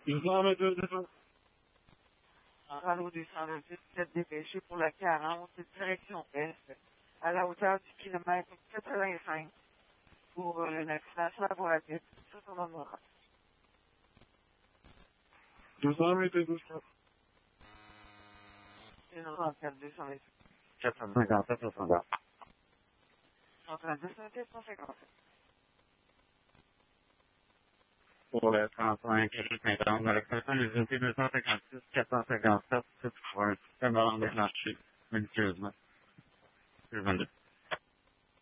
200 mètres de temps. À l'eau du 128, vous êtes dépêché pour la 40, direction Est, à la hauteur du kilomètre 85, pour une accident sur la voie rapide, sur son endroit. 200 mètres de temps. C'est une 34, 228. 457, 60. 137, 157. Pour le 35 et le 50, avec personne, les unités 256, 457, c'est pour un système de déclenché, malicieusement. Le 22.